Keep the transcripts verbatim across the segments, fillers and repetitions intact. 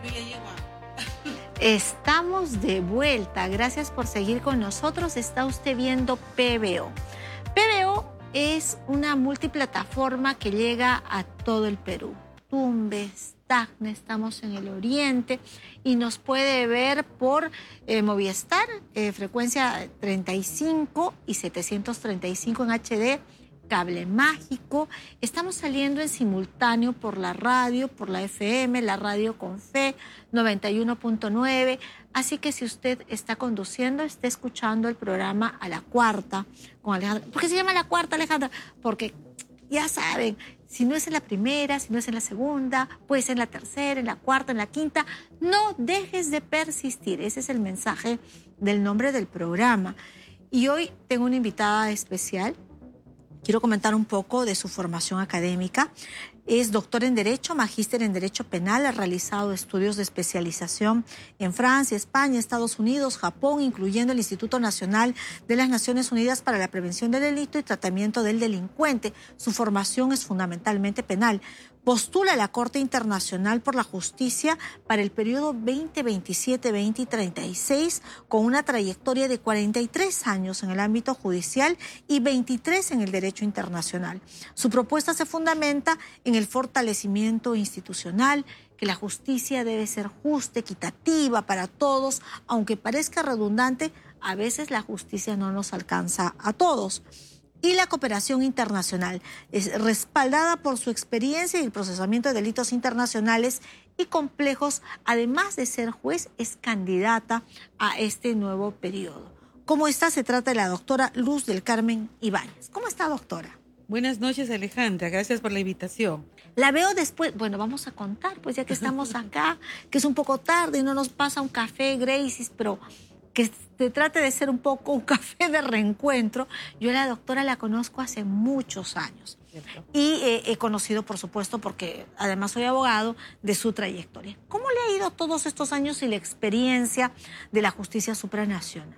Estamos de vuelta. Gracias por seguir con nosotros. Está usted viendo P B O. P B O es una multiplataforma que llega a todo el Perú. Tumbes, Tacna, estamos en el oriente y nos puede ver por eh, Movistar, eh, frecuencia treinta y cinco y setecientos treinta y cinco en H D, Cable Mágico. Estamos saliendo en simultáneo por la radio, por la F M, la radio con fe, noventa y uno punto nueve. Así que si usted está conduciendo, esté escuchando el programa A la Cuarta con Alejandra. ¿Por qué se llama A la Cuarta, Alejandra? Porque ya saben, si no es en la primera, si no es en la segunda, puede ser en la tercera, en la cuarta, en la quinta. No dejes de persistir. Ese es el mensaje del nombre del programa. Y hoy tengo una invitada especial. Quiero comentar un poco de su formación académica. Es doctor en Derecho, magíster en Derecho Penal, ha realizado estudios de especialización en Francia, España, Estados Unidos, Japón, incluyendo el Instituto Nacional de las Naciones Unidas para la Prevención del Delito y Tratamiento del Delincuente. Su formación es fundamentalmente penal. Postula a la Corte Internacional por la Justicia para el periodo veinte veintisiete a veinte treinta y seis, con una trayectoria de cuarenta y tres años en el ámbito judicial y veintitrés en el derecho internacional. Su propuesta se fundamenta en el fortalecimiento institucional, que la justicia debe ser justa, equitativa para todos, aunque parezca redundante, a veces la justicia no nos alcanza a todos. Y la cooperación internacional es respaldada por su experiencia en el procesamiento de delitos internacionales y complejos. Además de ser juez, es candidata a este nuevo periodo. ¿Cómo está? Se trata de la doctora Luz del Carmen Ibáñez. ¿Cómo está, doctora? Buenas noches, Alejandra. Gracias por la invitación. La veo después. Bueno, vamos a contar, pues ya que estamos acá, que es un poco tarde y no nos pasa un café, Gracies, pero que se trate de ser un poco un café de reencuentro. Yo a la doctora la conozco hace muchos años. ¿Cierto? Y eh, he conocido, por supuesto, porque además soy abogado, de su trayectoria. ¿Cómo le ha ido todos estos años y la experiencia de la justicia supranacional?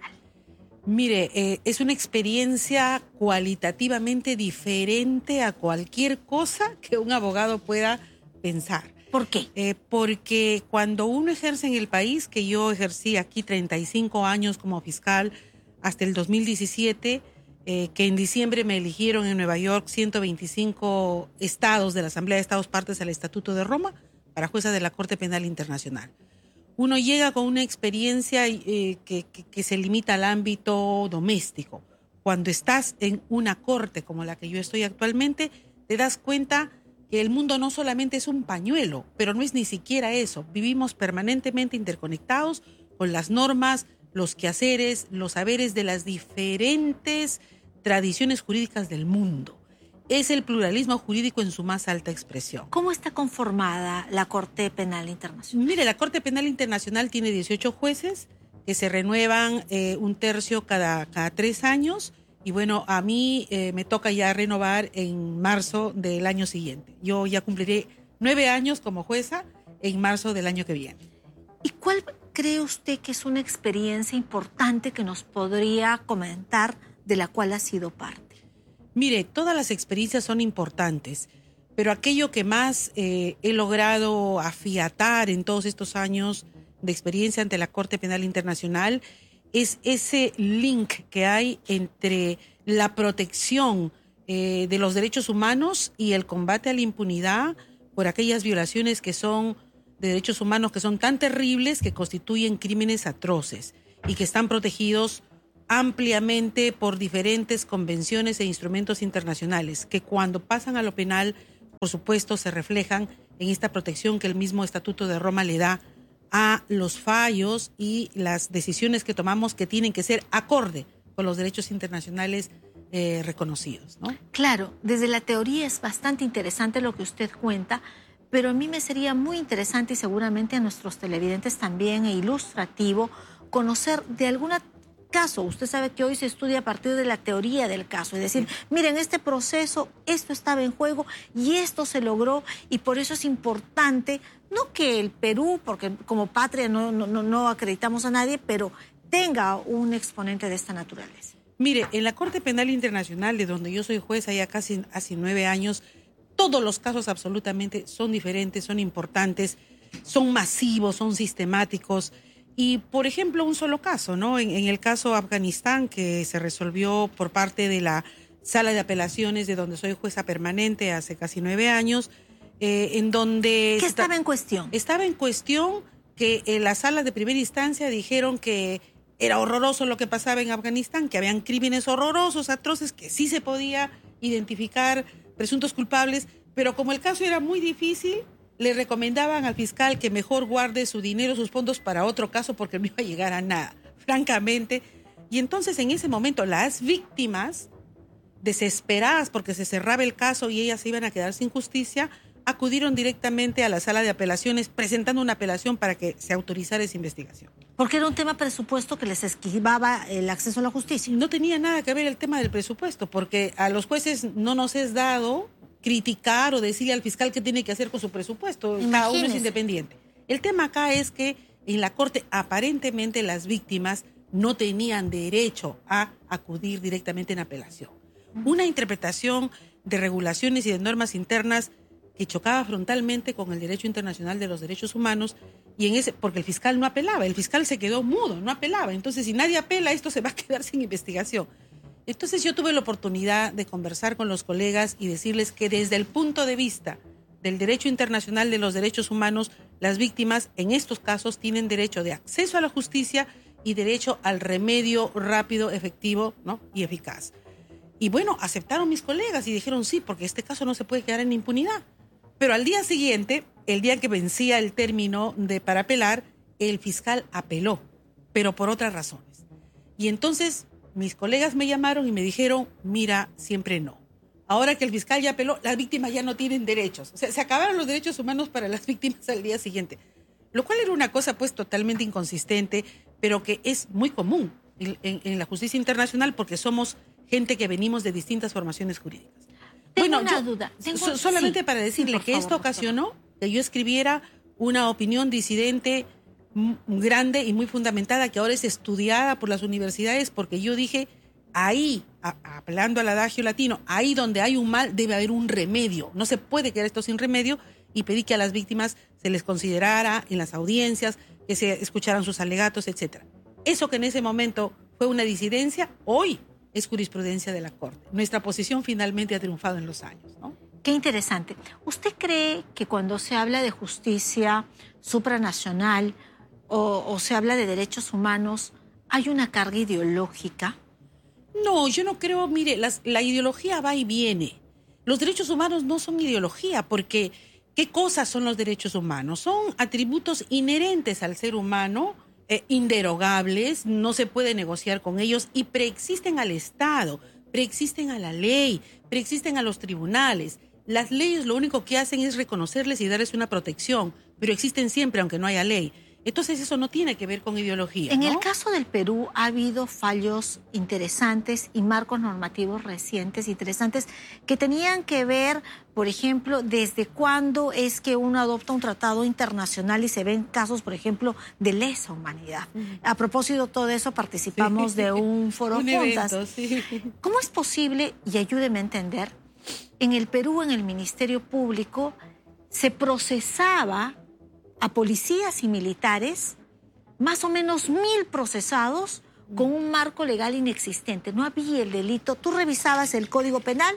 Mire, eh, es una experiencia cualitativamente diferente a cualquier cosa que un abogado pueda pensar. ¿Por qué? Eh, porque cuando uno ejerce en el país, que yo ejercí aquí treinta y cinco años como fiscal hasta el dos mil diecisiete, eh, que en diciembre me eligieron en Nueva York ciento veinticinco estados de la Asamblea de Estados Partes al Estatuto de Roma para jueza de la Corte Penal Internacional. Uno llega con una experiencia eh, que, que, que se limita al ámbito doméstico. Cuando estás en una corte como la que yo estoy actualmente, te das cuenta que el mundo no solamente es un pañuelo, pero no es ni siquiera eso. Vivimos permanentemente interconectados con las normas, los quehaceres, los saberes de las diferentes tradiciones jurídicas del mundo. Es el pluralismo jurídico en su más alta expresión. ¿Cómo está conformada la Corte Penal Internacional? Mire, la Corte Penal Internacional tiene dieciocho jueces que se renuevan eh, un tercio cada, cada tres años. Y bueno, a mí eh, me toca ya renovar en marzo del año siguiente. Yo ya cumpliré nueve años como jueza en marzo del año que viene. ¿Y cuál cree usted que es una experiencia importante que nos podría comentar de la cual ha sido parte? Mire, todas las experiencias son importantes, pero aquello que más eh, he logrado afiatar en todos estos años de experiencia ante la Corte Penal Internacional es ese link que hay entre la protección eh, de los derechos humanos y el combate a la impunidad por aquellas violaciones que son de derechos humanos que son tan terribles que constituyen crímenes atroces y que están protegidos ampliamente por diferentes convenciones e instrumentos internacionales que cuando pasan a lo penal, por supuesto, se reflejan en esta protección que el mismo Estatuto de Roma le da a los fallos y las decisiones que tomamos que tienen que ser acorde con los derechos internacionales eh, reconocidos, ¿no? Claro, desde la teoría es bastante interesante lo que usted cuenta, pero a mí me sería muy interesante y seguramente a nuestros televidentes también e ilustrativo conocer de alguna caso. Usted sabe que hoy se estudia a partir de la teoría del caso, es decir, miren, este proceso, esto estaba en juego y esto se logró y por eso es importante, no que el Perú, porque como patria no, no, no acreditamos a nadie, pero tenga un exponente de esta naturaleza. Mire, en la Corte Penal Internacional, de donde yo soy jueza ya casi hace nueve años, todos los casos absolutamente son diferentes, son importantes. son masivos, son sistemáticos. Y, por ejemplo, un solo caso, ¿no? En, en el caso Afganistán, que se resolvió por parte de la Sala de Apelaciones, de donde soy jueza permanente hace casi nueve años, eh, en donde... ¿Qué estaba en cuestión? Estaba en cuestión que en las salas de primera instancia dijeron que era horroroso lo que pasaba en Afganistán, que habían crímenes horrorosos, atroces, que sí se podía identificar presuntos culpables, pero como el caso era muy difícil, le recomendaban al fiscal que mejor guarde su dinero, sus fondos para otro caso porque no iba a llegar a nada, francamente. Y entonces en ese momento las víctimas, desesperadas porque se cerraba el caso y ellas se iban a quedar sin justicia, acudieron directamente a la sala de apelaciones presentando una apelación para que se autorizara esa investigación. Porque era un tema presupuesto que les esquivaba el acceso a la justicia. No tenía nada que ver el tema del presupuesto, porque a los jueces no nos es dado criticar o decirle al fiscal qué tiene que hacer con su presupuesto. Imagínese. Cada uno es independiente. El tema acá es que en la corte aparentemente las víctimas no tenían derecho a acudir directamente en apelación. Una interpretación de regulaciones y de normas internas que chocaba frontalmente con el derecho internacional de los derechos humanos, y en ese, porque el fiscal no apelaba, el fiscal se quedó mudo, no apelaba. Entonces, si nadie apela, esto se va a quedar sin investigación. Entonces, yo tuve la oportunidad de conversar con los colegas y decirles que desde el punto de vista del derecho internacional de los derechos humanos, las víctimas en estos casos tienen derecho de acceso a la justicia y derecho al remedio rápido, efectivo, ¿no? y eficaz. Y bueno, aceptaron mis colegas y dijeron sí, porque este caso no se puede quedar en impunidad. Pero al día siguiente, el día que vencía el término de para apelar, el fiscal apeló, pero por otras razones. Y entonces mis colegas me llamaron y me dijeron, mira, siempre no. Ahora que el fiscal ya apeló, las víctimas ya no tienen derechos. O sea, se acabaron los derechos humanos para las víctimas al día siguiente. Lo cual era una cosa pues totalmente inconsistente, pero que es muy común en, en, en la justicia internacional porque somos gente que venimos de distintas formaciones jurídicas. Tengo Bueno, una yo, duda. Tengo, so, solamente sí, para decirle sí, que favor, esto ocasionó que yo escribiera una opinión disidente grande y muy fundamentada que ahora es estudiada por las universidades, porque yo dije, ahí, a, apelando al adagio latino, ahí donde hay un mal debe haber un remedio. No se puede quedar esto sin remedio, y pedí que a las víctimas se les considerara en las audiencias, que se escucharan sus alegatos, etcétera. Eso que en ese momento fue una disidencia, hoy es jurisprudencia de la Corte. Nuestra posición finalmente ha triunfado en los años, ¿no? Qué interesante. ¿Usted cree que cuando se habla de justicia supranacional o, o se habla de derechos humanos, hay una carga ideológica? No, yo no creo, mire, las, la ideología va y viene. Los derechos humanos no son ideología, porque ¿qué cosas son los derechos humanos? Son atributos inherentes al ser humano, Eh, inderogables, no se puede negociar con ellos y preexisten al Estado, preexisten a la ley, preexisten a los tribunales. Las leyes lo único que hacen es reconocerles y darles una protección, pero existen siempre aunque no haya ley. Entonces eso no tiene que ver con ideología, En ¿no? el caso del Perú ha habido fallos interesantes y marcos normativos recientes interesantes que tenían que ver, por ejemplo, desde cuándo es que uno adopta un tratado internacional y se ven casos, por ejemplo, de lesa humanidad. Uh-huh. A propósito de todo eso, participamos sí. de un foro un juntas. Evento, sí. ¿Cómo es posible, y ayúdeme a entender, en el Perú, en el Ministerio Público, se procesaba a policías y militares, más o menos mil procesados con un marco legal inexistente? No había el delito. Tú revisabas el Código Penal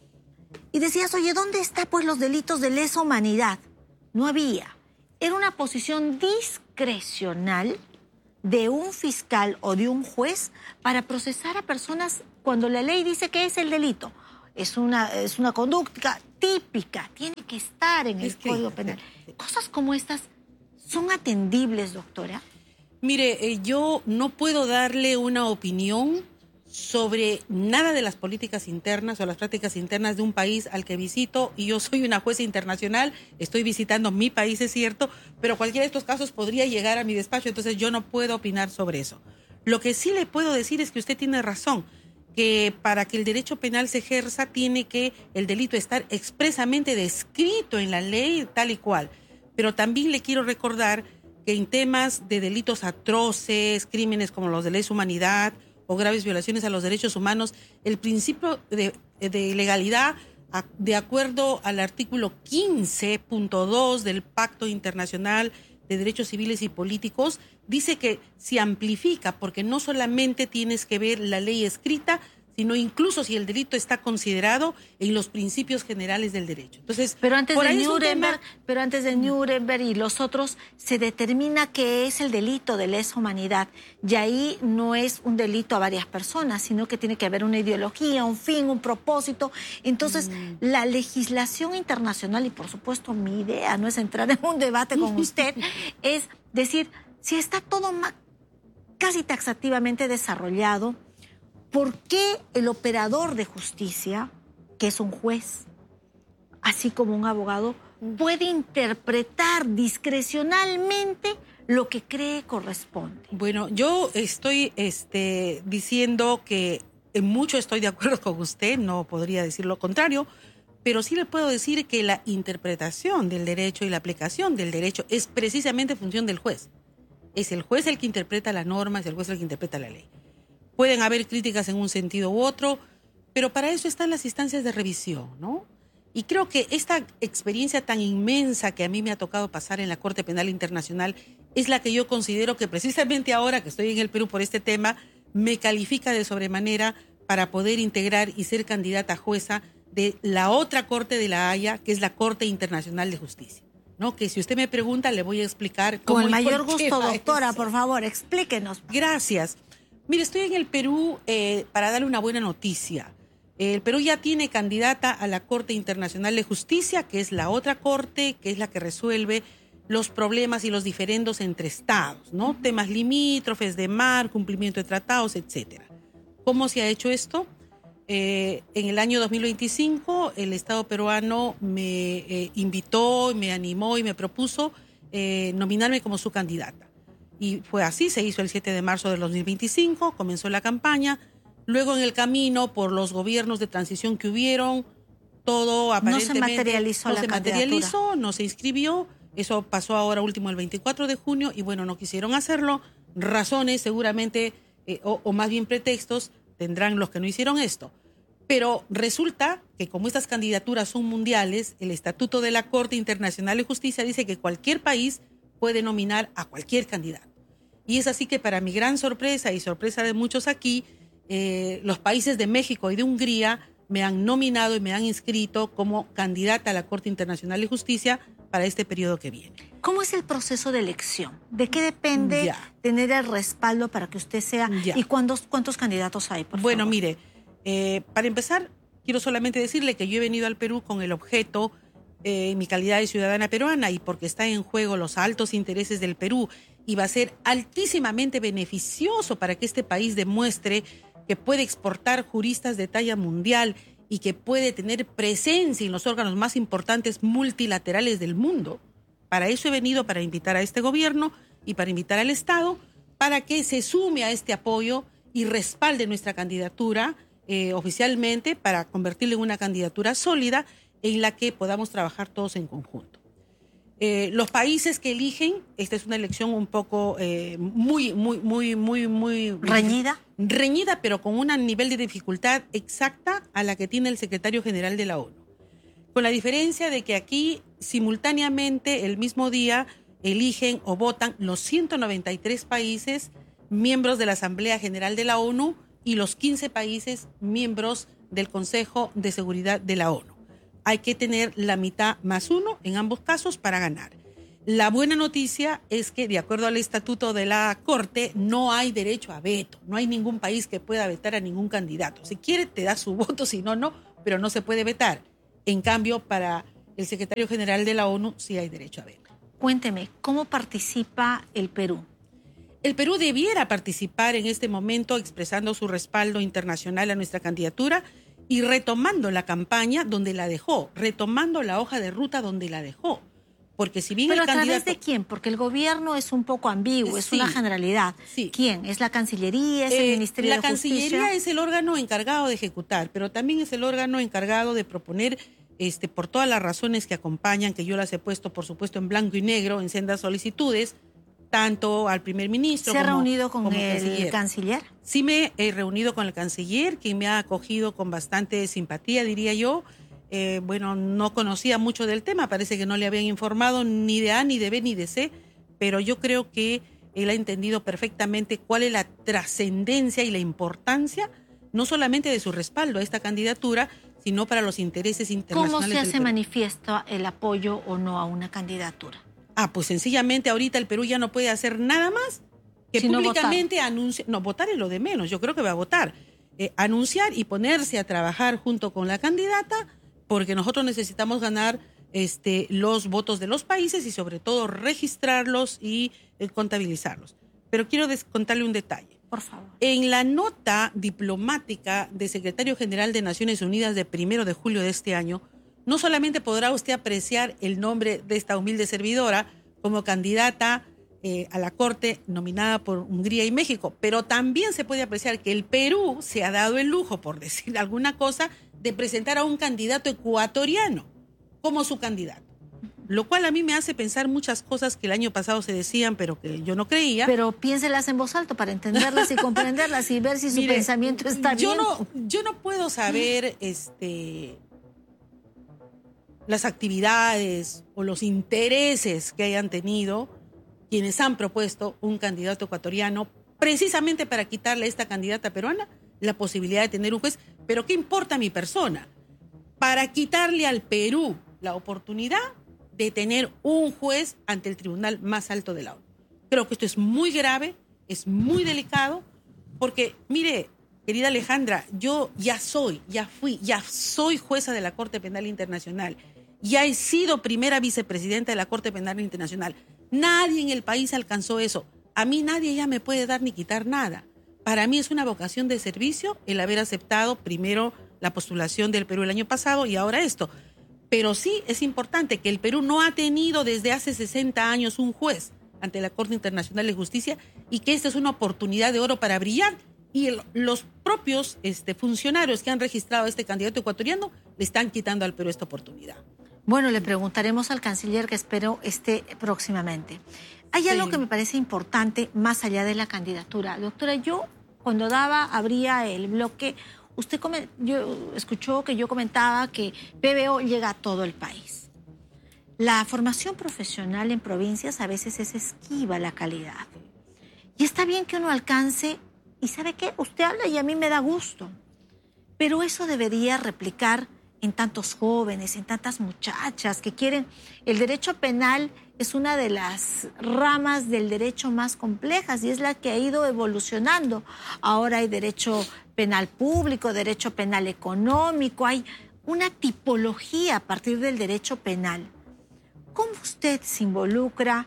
y decías, oye, ¿dónde están pues los delitos de lesa humanidad? No había. Era una posición discrecional de un fiscal o de un juez para procesar a personas cuando la ley dice que es el delito. Es una, es una conducta típica, tiene que estar en el Código Penal. Cosas como estas son atendibles, doctora. Mire, eh, yo no puedo darle una opinión sobre nada de las políticas internas o las prácticas internas de un país al que visito, y yo soy una jueza internacional, estoy visitando mi país, es cierto, pero cualquiera de estos casos podría llegar a mi despacho, entonces yo no puedo opinar sobre eso. Lo que sí le puedo decir es que usted tiene razón, que para que el derecho penal se ejerza tiene que el delito estar expresamente descrito en la ley tal y cual. Pero también le quiero recordar que en temas de delitos atroces, crímenes como los de lesa humanidad o graves violaciones a los derechos humanos, el principio de, de legalidad A, de acuerdo al artículo quince punto dos del Pacto Internacional de Derechos Civiles y Políticos, dice que se amplifica porque no solamente tienes que ver la ley escrita, sino incluso si el delito está considerado en los principios generales del derecho. Entonces, pero antes por de ahí es un Nuremberg, tema... pero antes de Nuremberg y los otros se determina que es el delito de lesa humanidad, y ahí no es un delito a varias personas, sino que tiene que haber una ideología, un fin, un propósito. Entonces, mm. la legislación internacional, y por supuesto mi idea no es entrar en un debate con usted, es decir, si está todo casi taxativamente desarrollado, ¿por qué el operador de justicia, que es un juez, así como un abogado, puede interpretar discrecionalmente lo que cree corresponde? Bueno, yo estoy este, diciendo que en mucho estoy de acuerdo con usted, no podría decir lo contrario, pero sí le puedo decir que la interpretación del derecho y la aplicación del derecho es precisamente función del juez. Es el juez el que interpreta la norma, es el juez el que interpreta la ley. Pueden haber críticas en un sentido u otro, pero para eso están las instancias de revisión, ¿no? Y creo que esta experiencia tan inmensa que a mí me ha tocado pasar en la Corte Penal Internacional es la que yo considero que precisamente ahora que estoy en el Perú por este tema, me califica de sobremanera para poder integrar y ser candidata a jueza de la otra Corte de La Haya, que es la Corte Internacional de Justicia, ¿no? Que si usted me pregunta, le voy a explicar cómo. Con el mayor gusto, doctora, por favor, explíquenos. Gracias. Mire, estoy en el Perú eh, para darle una buena noticia. El Perú ya tiene candidata a la Corte Internacional de Justicia, que es la otra corte, que es la que resuelve los problemas y los diferendos entre estados, ¿no? Temas limítrofes de mar, cumplimiento de tratados, etcétera. ¿Cómo se ha hecho esto? Eh, en el año dos mil veinticinco, el Estado peruano me eh, invitó, me animó y me propuso eh, nominarme como su candidata. Y fue así, se hizo el siete de marzo del dos mil veinticinco, comenzó la campaña. Luego en el camino, por los gobiernos de transición que hubieron, todo aparentemente... No se materializó no la se candidatura. materializó, no se inscribió. Eso pasó ahora último el veinticuatro de junio y bueno, no quisieron hacerlo. Razones seguramente, eh, o, o más bien pretextos, tendrán los que no hicieron esto. Pero resulta que como estas candidaturas son mundiales, el Estatuto de la Corte Internacional de Justicia dice que cualquier país puede nominar a cualquier candidato. Y es así que para mi gran sorpresa y sorpresa de muchos aquí, eh, los países de México y de Hungría me han nominado y me han inscrito como candidata a la Corte Internacional de Justicia para este periodo que viene. ¿Cómo es el proceso de elección? ¿De qué depende ya. tener el respaldo para que usted sea? Ya. ¿Y cuántos, cuántos candidatos hay, por Bueno, favor? mire, eh, para empezar, quiero solamente decirle que yo he venido al Perú con el objeto, eh, en mi calidad de ciudadana peruana y porque está en juego los altos intereses del Perú y va a ser altísimamente beneficioso para que este país demuestre que puede exportar juristas de talla mundial y que puede tener presencia en los órganos más importantes multilaterales del mundo. Para eso he venido, para invitar a este gobierno y para invitar al Estado para que se sume a este apoyo y respalde nuestra candidatura eh, oficialmente para convertirla en una candidatura sólida en la que podamos trabajar todos en conjunto. Eh, los países que eligen, esta es una elección un poco eh, muy, muy, muy, muy, muy... ¿Reñida? Reñida, pero con un nivel de dificultad exacta a la que tiene el secretario general de la ONU. Con la diferencia de que aquí, simultáneamente, el mismo día, eligen o votan los ciento noventa y tres países miembros de la Asamblea General de la ONU y los quince países miembros del Consejo de Seguridad de la ONU. Hay que tener la mitad más uno en ambos casos para ganar. La buena noticia es que, de acuerdo al estatuto de la Corte, no hay derecho a veto. No hay ningún país que pueda vetar a ningún candidato. Si quiere, te da su voto, si no, no, pero no se puede vetar. En cambio, para el secretario general de la ONU sí hay derecho a veto. Cuénteme, ¿cómo participa el Perú? El Perú debiera participar en este momento expresando su respaldo internacional a nuestra candidatura y retomando la campaña donde la dejó, retomando la hoja de ruta donde la dejó. Porque si bien ¿Pero el a través candidato... de quién? Porque el gobierno es un poco ambiguo, es Sí, una generalidad. sí. ¿Quién? ¿Es la Cancillería? ¿Es Eh, el Ministerio la de Justicia? La Cancillería es el órgano encargado de ejecutar, pero también es el órgano encargado de proponer, este, por todas las razones que acompañan, que yo las he puesto, por supuesto, en blanco y negro, en sendas solicitudes, tanto al primer ministro como... ¿Se ha como, reunido con como el canciller. canciller? Sí me he reunido con el canciller, quien me ha acogido con bastante simpatía, diría yo. Eh, bueno, no conocía mucho del tema, parece que no le habían informado ni de A, ni de B, ni de C, pero yo creo que él ha entendido perfectamente cuál es la trascendencia y la importancia, no solamente de su respaldo a esta candidatura, sino para los intereses internacionales. ¿Cómo se hace Perú. manifiesto el apoyo o no a una candidatura? Ah, pues sencillamente ahorita el Perú ya no puede hacer nada más que Sino públicamente anunciar, no, votar es lo de menos, yo creo que va a votar, eh, anunciar y ponerse a trabajar junto con la candidata, porque nosotros necesitamos ganar este, los votos de los países y sobre todo registrarlos y eh, contabilizarlos. Pero quiero contarle un detalle. Por favor. En la nota diplomática del secretario general de Naciones Unidas de primero de julio de este año, no solamente podrá usted apreciar el nombre de esta humilde servidora como candidata eh, a la Corte nominada por Hungría y México, pero también se puede apreciar que el Perú se ha dado el lujo, por decir alguna cosa, de presentar a un candidato ecuatoriano como su candidato. Lo cual a mí me hace pensar muchas cosas que el año pasado se decían, pero que yo no creía. Pero piénselas en voz alta para entenderlas y comprenderlas y ver si su Mire, pensamiento está yo bien. No, yo no puedo saber este, las actividades o los intereses que hayan tenido quienes han propuesto un candidato ecuatoriano precisamente para quitarle a esta candidata peruana la posibilidad de tener un juez. Pero ¿qué importa mi persona? Para quitarle al Perú la oportunidad de tener un juez ante el tribunal más alto de la ONU. Creo que esto es muy grave, es muy delicado, porque, mire, querida Alejandra, yo ya soy, ya fui, ya soy jueza de la Corte Penal Internacional, ya he sido primera vicepresidenta de la Corte Penal Internacional. Nadie en el país alcanzó eso. A mí nadie ya me puede dar ni quitar nada. Para mí es una vocación de servicio el haber aceptado primero la postulación del Perú el año pasado y ahora esto. Pero sí es importante que el Perú no ha tenido desde hace sesenta años un juez ante la Corte Internacional de Justicia y que esta es una oportunidad de oro para brillar. Y el, los propios este, funcionarios que han registrado a este candidato ecuatoriano le están quitando al Perú esta oportunidad. Bueno, le preguntaremos al canciller, que espero esté próximamente. Hay Sí. algo que me parece importante más allá de la candidatura. Doctora, yo cuando daba, abría el bloque, usted come, yo, escuchó que yo comentaba que P B O llega a todo el país. La formación profesional en provincias a veces es esquiva a la calidad. Y está bien que uno alcance, y ¿sabe qué? Usted habla y a mí me da gusto. Pero eso debería replicar en tantos jóvenes, en tantas muchachas que quieren. El derecho penal es una de las ramas del derecho más complejas y es la que ha ido evolucionando. Ahora hay derecho penal público, derecho penal económico, hay una tipología a partir del derecho penal. ¿Cómo usted se involucra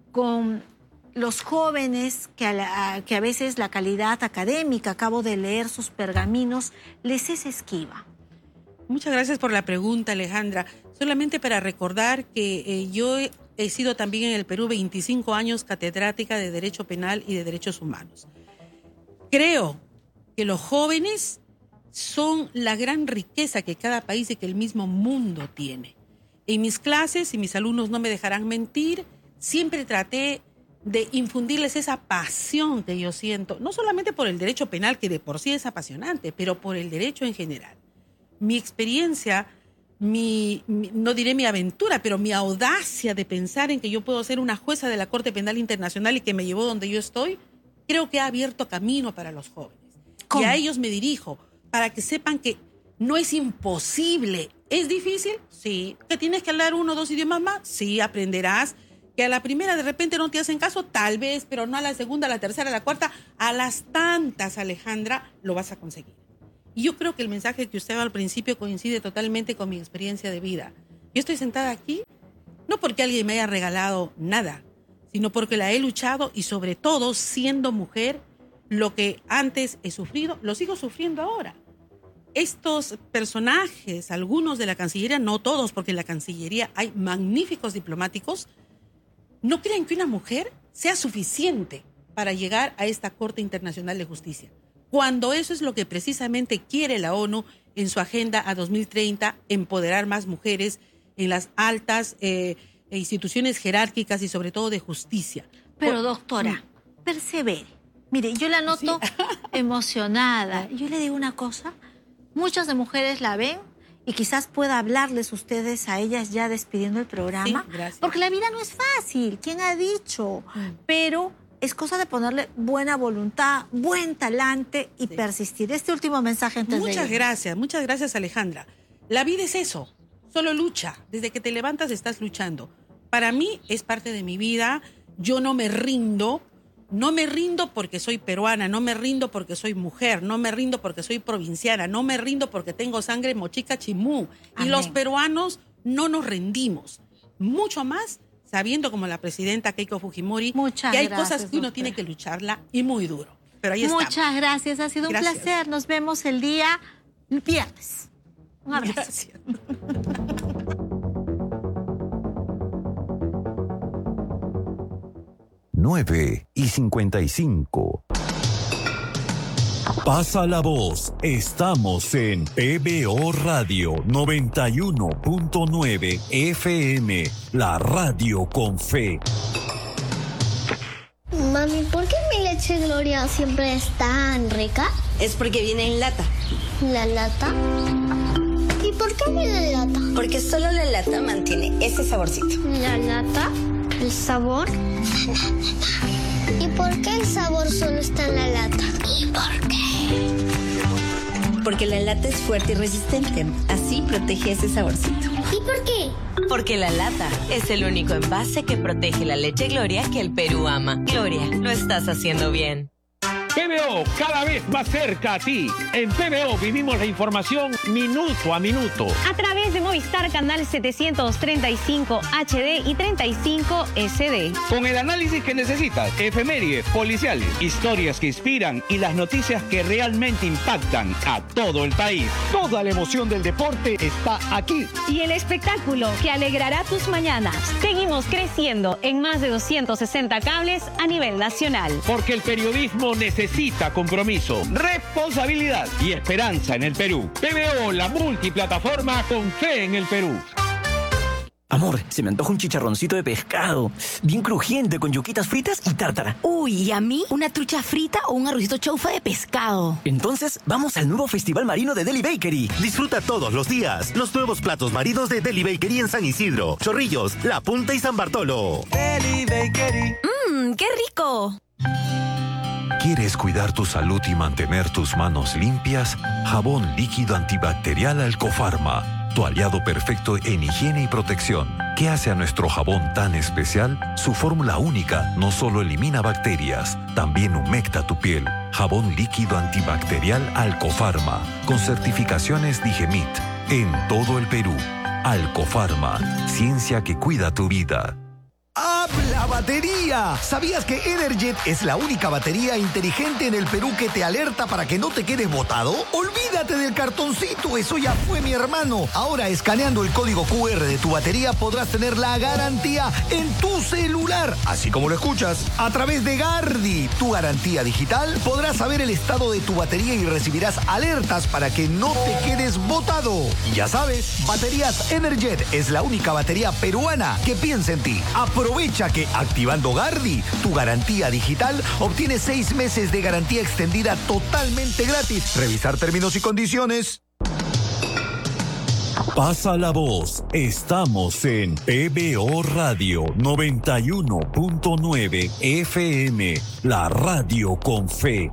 con los jóvenes que a, la, que a veces la calidad académica, acabo de leer sus pergaminos, les es esquiva? Muchas gracias por la pregunta, Alejandra. Solamente para recordar que eh, yo he, he sido también en el Perú veinticinco años catedrática de Derecho Penal y de Derechos Humanos. Creo que los jóvenes son la gran riqueza que cada país y que el mismo mundo tiene. En mis clases, y mis alumnos no me dejarán mentir, siempre traté de infundirles esa pasión que yo siento, no solamente por el derecho penal, que de por sí es apasionante, pero por el derecho en general. Mi experiencia, mi, mi, no diré mi aventura, pero mi audacia de pensar en que yo puedo ser una jueza de la Corte Penal Internacional y que me llevó donde yo estoy, creo que ha abierto camino para los jóvenes. ¿Cómo? Y a ellos me dirijo, para que sepan que no es imposible. ¿Es difícil? Sí. ¿Que tienes que hablar uno o dos idiomas más? Sí, aprenderás. Que a la primera de repente no te hacen caso, tal vez, pero no a la segunda, a la tercera, a la cuarta. A las tantas, Alejandra, lo vas a conseguir. Y yo creo que el mensaje que usted daba al principio coincide totalmente con mi experiencia de vida. Yo estoy sentada aquí no porque alguien me haya regalado nada, sino porque la he luchado y sobre todo, siendo mujer, lo que antes he sufrido, lo sigo sufriendo ahora. Estos personajes, algunos de la Cancillería, no todos, porque en la Cancillería hay magníficos diplomáticos, no creen que una mujer sea suficiente para llegar a esta Corte Internacional de Justicia, cuando eso es lo que precisamente quiere la ONU en su agenda a dos mil treinta, empoderar más mujeres en las altas eh, instituciones jerárquicas y sobre todo de justicia. Pero doctora, persevere. Mire, yo la noto sí. emocionada. Yo le digo una cosa, muchas de mujeres la ven y quizás pueda hablarles ustedes a ellas ya despidiendo el programa. Sí, gracias. Porque la vida no es fácil, ¿quién ha dicho? Mm. Pero es cosa de ponerle buena voluntad, buen talante y sí. persistir. Este último mensaje antes Muchas de gracias, muchas gracias, Alejandra. La vida es eso, solo lucha. Desde que te levantas estás luchando. Para mí es parte de mi vida. Yo no me rindo. No me rindo porque soy peruana, no me rindo porque soy mujer, no me rindo porque soy provinciana, no me rindo porque tengo sangre mochica chimú. Amén. Y los peruanos no nos rendimos. Mucho más sabiendo, como la presidenta Keiko Fujimori, Muchas que hay gracias, cosas que uno doctor. tiene que lucharla y muy duro. Pero ahí Muchas estamos. gracias, ha sido Gracias. un placer. Nos vemos el día viernes. Un abrazo. Gracias. nueve y cincuenta y cinco. Pasa la voz. Estamos en P B O Radio noventa y uno punto nueve F M, la radio con fe. Mami, ¿por qué mi leche Gloria siempre es tan rica? Es porque viene en lata. ¿La lata? ¿Y por qué viene en lata? Porque solo la lata mantiene ese saborcito. ¿La lata? ¿El sabor? ¿Y por qué el sabor solo está en la lata? ¿Y por qué? Porque la lata es fuerte y resistente. Así protege ese saborcito. ¿Y por qué? Porque la lata es el único envase que protege la leche Gloria que el Perú ama. Gloria, lo estás haciendo bien. P B O, cada vez más cerca a ti. En P B O vivimos la información minuto a minuto. A través de Movistar Canal setecientos treinta y cinco H D y treinta y cinco S D. Con el análisis que necesitas, efemérides, policiales, historias que inspiran y las noticias que realmente impactan a todo el país. Toda la emoción del deporte está aquí. Y el espectáculo que alegrará tus mañanas. Seguimos creciendo en más de doscientos sesenta cables a nivel nacional. Porque el periodismo necesita Necesita compromiso, responsabilidad y esperanza en el Perú. P B O, la multiplataforma con fe en el Perú. Amor, se me antoja un chicharroncito de pescado, bien crujiente, con yuquitas fritas y tártara. Uy, ¿y a mí? ¿Una trucha frita o un arrocito chaufa de pescado? Entonces, vamos al nuevo Festival Marino de Deli Bakery. Disfruta todos los días los nuevos platos marinos de Deli Bakery en San Isidro, Chorrillos, La Punta y San Bartolo. Deli Bakery. ¡Mmm, qué rico! ¿Quieres cuidar tu salud y mantener tus manos limpias? Jabón líquido antibacterial Alcofarma, tu aliado perfecto en higiene y protección. ¿Qué hace a nuestro jabón tan especial? Su fórmula única no solo elimina bacterias, también humecta tu piel. Jabón líquido antibacterial Alcofarma, con certificaciones Digemit, en todo el Perú. Alcofarma, ciencia que cuida tu vida. ¡Habla batería! ¿Sabías que Energet es la única batería inteligente en el Perú que te alerta para que no te quedes botado? ¡Olvídate del cartoncito! Eso ya fue, mi hermano. Ahora, escaneando el código Q R de tu batería, podrás tener la garantía en tu celular. Así como lo escuchas, a través de Gardi, tu garantía digital, podrás saber el estado de tu batería y recibirás alertas para que no te quedes botado. Y ya sabes, Baterías Energet es la única batería peruana que piensa en ti. Aprovecha que activando Gardi, tu garantía digital, obtienes seis meses de garantía extendida totalmente gratis. Revisar términos y condiciones. Pasa la voz. Estamos en P B O Radio noventa y uno punto nueve F M, la radio con fe.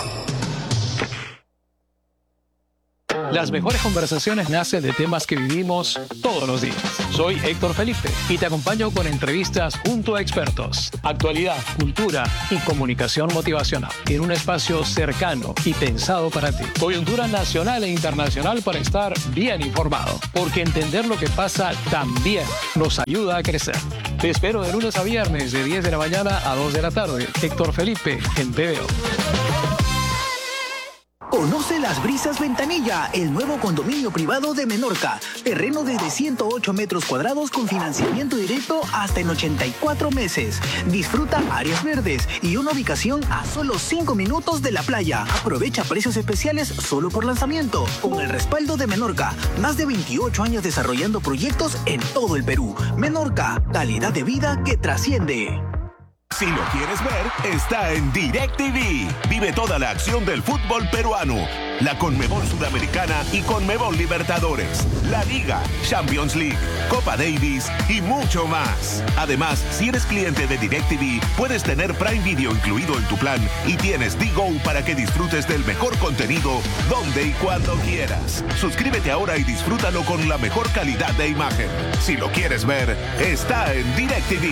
Las mejores conversaciones nacen de temas que vivimos todos los días. Soy Héctor Felipe y te acompaño con entrevistas junto a expertos, actualidad, cultura y comunicación motivacional en un espacio cercano y pensado para ti. Coyuntura nacional e internacional para estar bien informado, porque entender lo que pasa también nos ayuda a crecer. Te espero de lunes a viernes de diez de la mañana a dos de la tarde. Héctor Felipe en P B O. Conoce Las Brisas Ventanilla, el nuevo condominio privado de Menorca. Terreno desde ciento ocho metros cuadrados con financiamiento directo hasta en ochenta y cuatro meses. Disfruta áreas verdes y una ubicación a solo cinco minutos de la playa. Aprovecha precios especiales solo por lanzamiento. Con el respaldo de Menorca, más de veintiocho años desarrollando proyectos en todo el Perú. Menorca, calidad de vida que trasciende. Si lo quieres ver, está en DirecTV. Vive toda la acción del fútbol peruano, la Conmebol Sudamericana y Conmebol Libertadores, la Liga, Champions League, Copa Davis y mucho más. Además, si eres cliente de DirecTV, puedes tener Prime Video incluido en tu plan y tienes D-Go para que disfrutes del mejor contenido donde y cuando quieras. Suscríbete ahora y disfrútalo con la mejor calidad de imagen. Si lo quieres ver, está en DirecTV.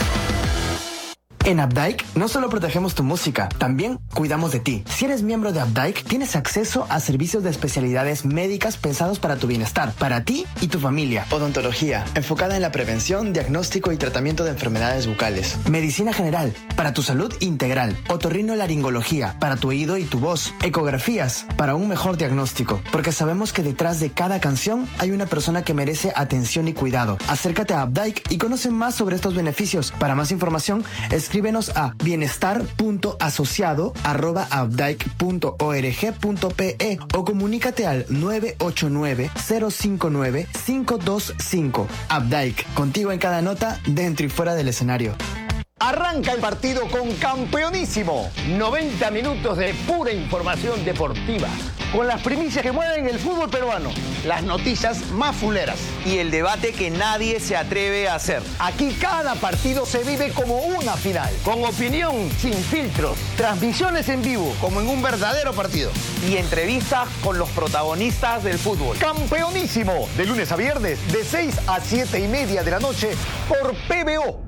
En Updike no solo protegemos tu música, también cuidamos de ti. Si eres miembro de Updike, tienes acceso a servicios de especialidades médicas pensados para tu bienestar, para ti y tu familia. Odontología, enfocada en la prevención, diagnóstico y tratamiento de enfermedades bucales. Medicina general, para tu salud integral. Otorrinolaringología, para tu oído y tu voz. Ecografías, para un mejor diagnóstico. Porque sabemos que detrás de cada canción hay una persona que merece atención y cuidado. Acércate a Updike y conoce más sobre estos beneficios. Para más información, escribe Escríbenos a bienestar punto asociado arroba updike punto org punto pe o comunícate al nueve ocho nueve, cero cinco nueve, cinco dos cinco. Updike, contigo en cada nota, dentro y fuera del escenario. Arranca el partido con Campeonísimo. noventa minutos de pura información deportiva, con las primicias que mueven el fútbol peruano, las noticias más fuleras y el debate que nadie se atreve a hacer. Aquí cada partido se vive como una final, con opinión sin filtros, transmisiones en vivo como en un verdadero partido y entrevistas con los protagonistas del fútbol. Campeonísimo, de lunes a viernes de seis a siete y media de la noche por P B O.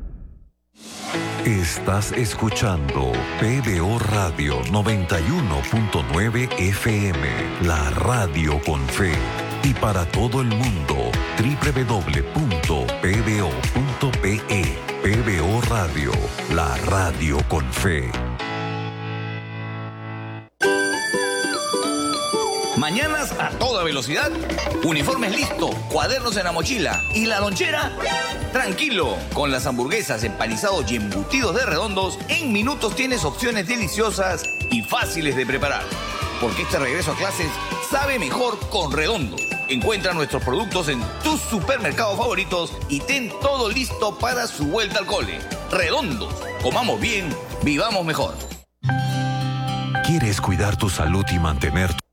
Estás escuchando P B O Radio noventa y uno punto nueve F M, la radio con fe. Y para todo el mundo, doble u doble u doble u punto p b o punto p e. P B O Radio, la radio con fe. Mañanas a toda velocidad, uniformes listos, cuadernos en la mochila y la lonchera. Tranquilo, con las hamburguesas, empanizados y embutidos de Redondos, en minutos tienes opciones deliciosas y fáciles de preparar. Porque este regreso a clases sabe mejor con Redondos. Encuentra nuestros productos en tus supermercados favoritos y ten todo listo para su vuelta al cole. Redondos, comamos bien, vivamos mejor. ¿Quieres cuidar tu salud y mantener tu